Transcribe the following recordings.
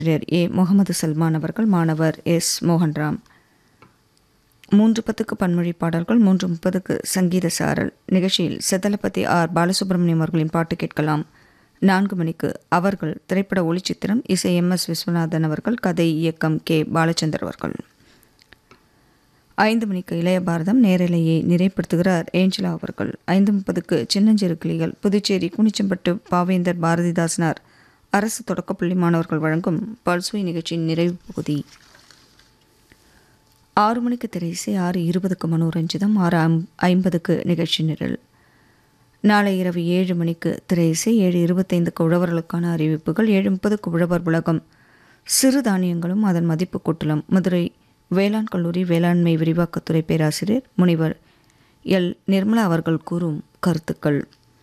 ஆசிரியர் ஏ முகமது சல்மான் அவர்கள், மாணவர் எஸ் மோகன்ராம். 3:10க்கு பன்மொழி பாடல்கள், 3:30க்கு சங்கீத சாரல். நிகழ்ச்சியில் செதலபதி ஆர் பாலசுப்ரமணியம் அவர்களின் பாட்டு கேட்கலாம். 4 மணிக்கு அவர்கள் திரைப்பட ஒளிச்சித்திரம், இசை MS விஸ்வநாதன் அவர்கள், கதை இயக்கம் கே பாலச்சந்தர் அவர்கள். 5 மணிக்கு இளைய பாரதம் நேரலையை நிறைப்படுத்துகிறார் ஏஞ்சலா அவர்கள். 5:30க்கு சின்னஞ்சிறு கிளிகள், புதுச்சேரி குனிச்சம்பட்டு பாவேந்தர் பாரதிதாசனார் அரசு தொடக்கப்பள்ளி மாணவர்கள் வழங்கும் பல்சுவை நிகழ்ச்சியின் நிறைவு பகுதி. 6 மணிக்கு திரையிசை, 6:20க்கு மனோரஞ்சிதம், 6:50க்கு நிகழ்ச்சி நிரல். நாளை இரவு 7 மணிக்கு திரையிசை, 7:25க்கு உழவர்களுக்கான அறிவிப்புகள், 7:30க்கு உழவர் உலகம், சிறுதானியங்களும் அதன் மதிப்பு கூட்டலும். மதுரை வேளாண் கல்லூரி வேளாண்மை விரிவாக்கத்துறை பேராசிரியர் முனைவர் எல் நிர்மலா அவர்கள் கூறும் கருத்துக்கள்.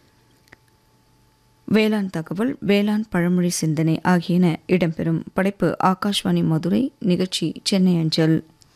வேளாண் தகவல், வேளாண் பழமொழி சிந்தனை ஆகியன இடம்பெறும். படைப்பு ஆகாஷ்வாணி மதுரை. நிகழ்ச்சி சென்னை அஞ்சல்.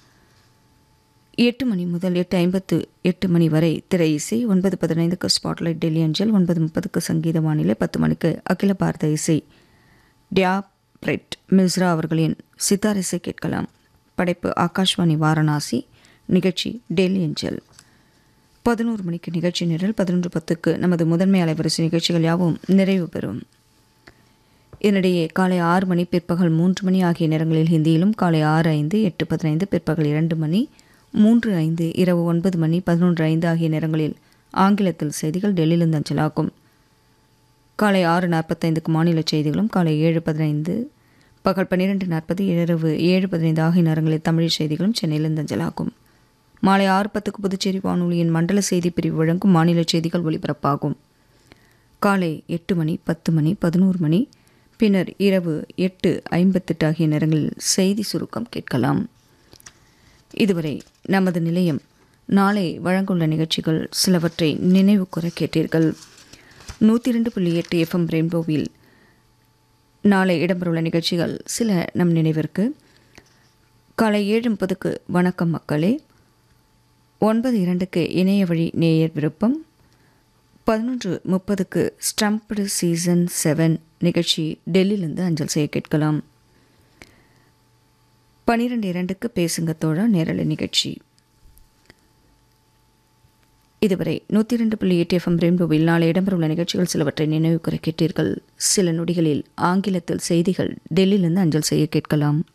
8 மணி முதல் 8:58 மணி வரை திரை இசை. 9:15க்கு ஸ்பாட்லைட் டெல்லி அஞ்சல். 9:30க்கு சங்கீத வானிலை. 10 மணிக்கு அகில பாரத இசை. டியாப்ரெட் மிஸ்ரா அவர்களின் சித்தார் இசை கேட்கலாம். படைப்பு ஆகாஷ்வாணி வாரணாசி. நிகழ்ச்சி டெல்லி அஞ்சல். 11 மணிக்கு நிகழ்ச்சி நிரல். 11:10க்கு நமது முதன்மை அலைவரிசை நிகழ்ச்சிகள் யாவும் நிறைவு பெறும். இதனிடையே காலை 6 மணி, பிற்பகல் 3 மணி ஆகிய நேரங்களில் ஹிந்தியிலும், காலை 6:05, 8:15, பிற்பகல் 2 மணி, 3:05, இரவு 9 மணி, 11:05 ஆகிய நேரங்களில் ஆங்கிலத்தில் செய்திகள் டெல்லியிலிருந்து அஞ்சலாகும். காலை 6:45க்கு மாநில செய்திகளும், காலை 7:15, பகல் 12:40, இரவு 7:15 ஆகிய நேரங்களில் தமிழ் செய்திகளும் சென்னையிலிருந்து அஞ்சலாகும். மாலை 6:10க்கு புதுச்சேரி வானொலியின் மண்டல செய்தி பிரிவு வழங்கும் மாநில செய்திகள் ஒலிபரப்பாகும். காலை 8 மணி, 10 மணி, 11 மணி, பின்னர் இரவு 8:58 ஆகிய நேரங்களில் செய்தி சுருக்கம் கேட்கலாம். இதுவரை நமது நிலையம் நாளை வழங்குள்ள நிகழ்ச்சிகள் சிலவற்றை நினைவு கூற கேட்டீர்கள். 102.8 FM ரெயின்போவில் நாளை இடம்பெறவுள்ள நிகழ்ச்சிகள் சில நம் நினைவிற்கு. காலை 7:30க்கு வணக்கம் மக்களே. 9:02க்கு இணைய வழி நேயர் விருப்பம். 11:30க்கு ஸ்டம்ப்டு சீசன் 7 நிகழ்ச்சி டெல்லியிலிருந்து அஞ்சல் செய்ய கேட்கலாம். 12:02க்கு பேசுங்க தோழா நேரலை நிகழ்ச்சி. இதுவரை 102.8 FM ரெயின்போவில் நாளை இடம்பெறவுள்ள நிகழ்ச்சிகள் சிலவற்றை நினைவு கூற கேட்டீர்கள். சில நொடிகளில் ஆங்கிலத்தில் செய்திகள் டெல்லியிலிருந்து அஞ்சல் செய்ய கேட்கலாம்.